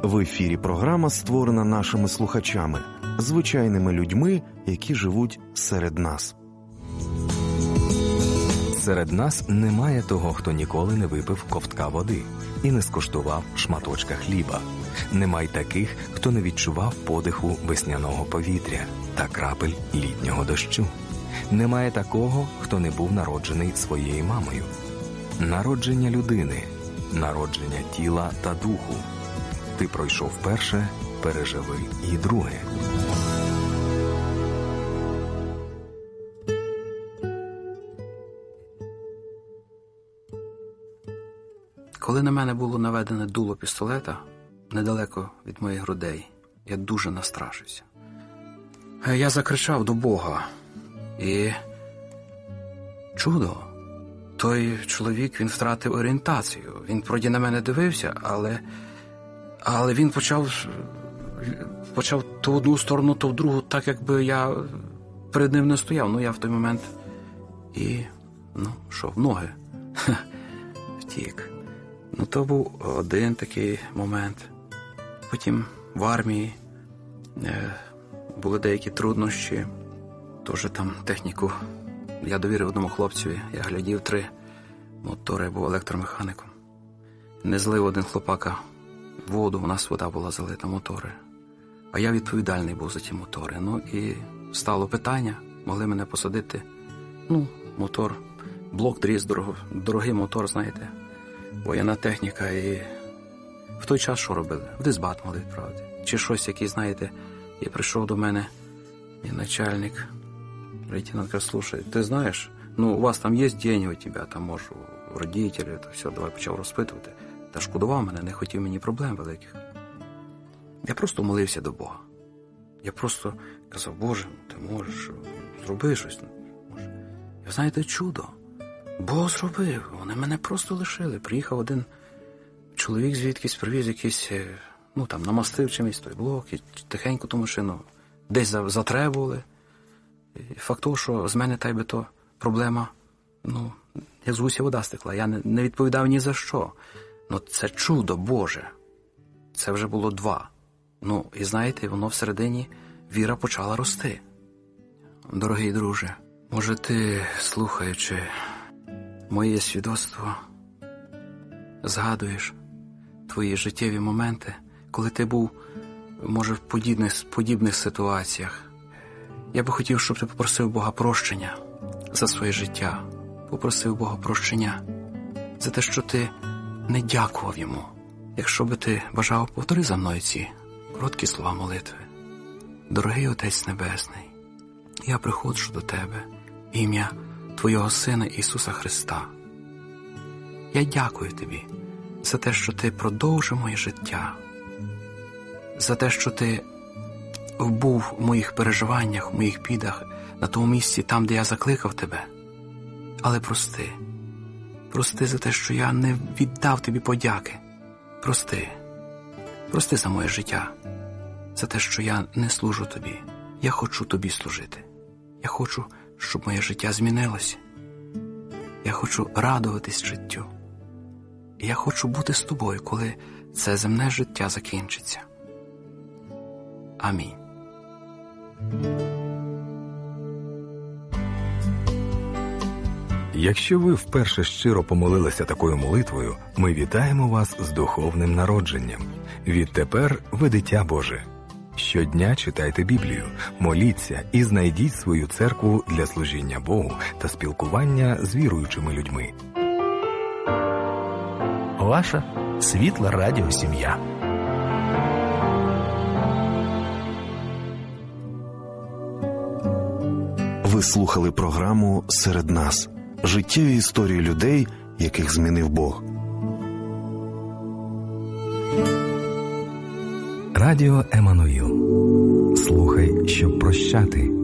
В ефірі програма, створена нашими слухачами, звичайними людьми, які живуть серед нас. Серед нас немає того, хто ніколи не випив ковтка води і не скуштував шматочка хліба. Немає таких, хто не відчував подиху весняного повітря та крапель літнього дощу. Немає такого, хто не був народжений своєю мамою. Народження людини, народження тіла та духу. Ти пройшов перше, переживи і друге. Коли на мене було наведене дуло пістолета недалеко від моїх грудей, я дуже настрашився. Я закричав до Бога. І чудо, той чоловік, він втратив орієнтацію. Він вроді на мене дивився, але він почав то в одну сторону, то в другу, так якби я перед ним не стояв. Я в той момент в ноги втік. То був один такий момент. Потім в армії були деякі труднощі. Теж там техніку я довірив одному хлопцеві. Я глядів 3 мотори, я був електромеханіком. Не злив один хлопака воду, у нас вода була залита, мотори. А я відповідальний був за ті мотори. І стало питання, могли мене посадити. Мотор, блок-дріз, дорогий мотор, знаєте. Воєнна техніка, і в той час що робили? В дисбат могли відправити. Чи щось, який, знаєте, і прийшов до мене і начальник, лейтенант каже: слушай, ти знаєш, у вас там є деньги у тебе, там, може, у родителів, то все, давай почав розпитувати. Та шкодував мене, не хотів мені проблем великих. Я просто молився до Бога. Я просто казав: Боже, ти можеш, зроби щось. І знаєте, чудо. Бог зробив, вони мене просто лишили. Приїхав один чоловік звідкись, привіз якийсь, намастив чимось той блок, і тихенько ту машину десь затребували. І факт того, що з мене та й би то проблема, як з гуся вода стекла. Я не відповідав ні за що. Це чудо Боже. Це вже було 2. І знаєте, воно всередині, віра почала рости. Дорогий друже, може ти, слухаючи моє свідоцтво, згадуєш твої життєві моменти, коли ти був, може, в подібних ситуаціях. Я би хотів, щоб ти попросив Бога прощення за своє життя. Попросив Бога прощення за те, що ти не дякував йому. Якщо би ти бажав, повтори за мною ці короткі слова молитви. Дорогий Отець Небесний, я приходжу до тебе в ім'я Твого Сина Ісуса Христа. Я дякую Тобі за те, що Ти продовжив моє життя, за те, що Ти був в моїх переживаннях, в моїх бідах, на тому місці, там, де я закликав Тебе. Але прости за те, що я не віддав Тобі подяки. Прости за моє життя, за те, що я не служу Тобі. Я хочу Тобі служити. Я хочу, щоб моє життя змінилося. Я хочу радуватись життю. І я хочу бути з Тобою, коли це земне життя закінчиться. Амінь. Якщо ви вперше щиро помолилися такою молитвою, ми вітаємо вас з духовним народженням. Відтепер ви дитя Боже. Щодня читайте Біблію, моліться і знайдіть свою церкву для служіння Богу та спілкування з віруючими людьми. Ваша світла радіосім'я. Ви слухали програму «Серед нас». Життєві історії людей, яких змінив Бог. Радіо Еммануїл. Слухай, щоб прощати.